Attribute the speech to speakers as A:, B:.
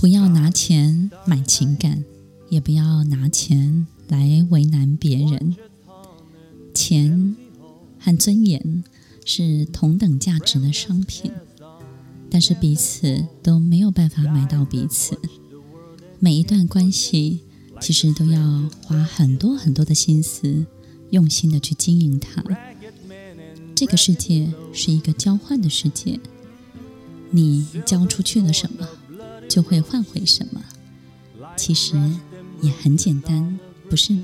A: 不要拿钱买情感，也不要拿钱来为难别人。钱和尊严是同等价值的商品，但是彼此都没有办法买到彼此。每一段关系其实都要花很多很多的心思，用心的去经营它。这个世界是一个交换的世界，你交出去了什么，就会换回什么。其实也很简单，不是吗？